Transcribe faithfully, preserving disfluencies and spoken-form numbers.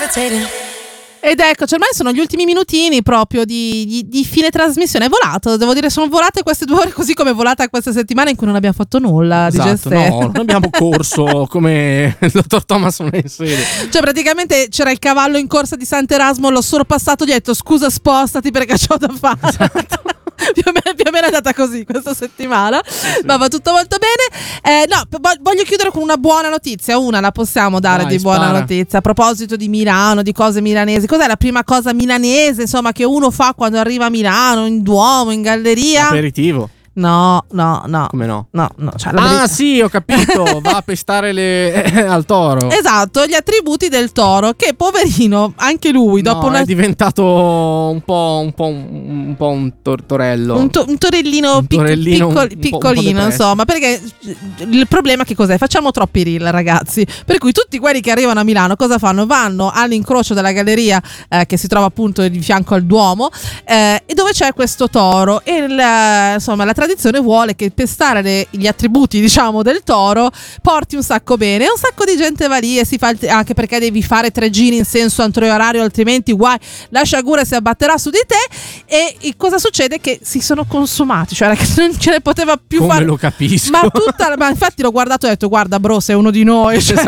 Ed eccoci, ormai sono gli ultimi minutini proprio di, di, di fine trasmissione. È volato, devo dire, sono volate queste due ore così come è volata questa settimana in cui non abbiamo fatto nulla. Esatto, di no, non abbiamo corso come il dottor Thomas non è in serie. Cioè praticamente c'era il cavallo in corsa di Sant'Erasmo, l'ho sorpassato, gli ho detto scusa spostati perché c'ho da fare. Esatto. più, o meno, più o meno è andata così questa settimana, sì. Ma va tutto molto bene. Eh, no, voglio chiudere con una buona notizia. Una la possiamo dare. Dai, di buona spara. Notizia a proposito di Milano, di cose milanesi. Cos'è la prima cosa milanese, insomma, che uno fa quando arriva a Milano, in Duomo, in galleria? Aperitivo. No, no, no. Come no? No, no. Cioè, ah, verità... sì, ho capito. Va a pestare le... eh, al toro. Esatto, gli attributi del toro. Che poverino, anche lui. No, dopo una... è diventato un po' un po' un, un, po' un tor- torello. Un, to- un torellino, un pic- torellino piccol- un piccolino, un insomma. Perché il problema che cos'è? Facciamo troppi reel, ragazzi. Per cui tutti quelli che arrivano a Milano cosa fanno? Vanno all'incrocio della galleria eh, che si trova appunto di fianco al Duomo eh, e dove c'è questo toro. E il, insomma, la tradizione vuole che pestare le, gli attributi, diciamo, del toro porti un sacco bene, e un sacco di gente va lì e si fa il, anche perché devi fare tre giri in senso anti-orario, altrimenti guai, la sciagura si abbatterà su di te. E, e cosa succede? Che si sono consumati, cioè ragazzi, non ce ne poteva più come fare. Lo capisco. Ma tutta, ma infatti l'ho guardato e ho detto guarda bro, sei uno di noi, cioè,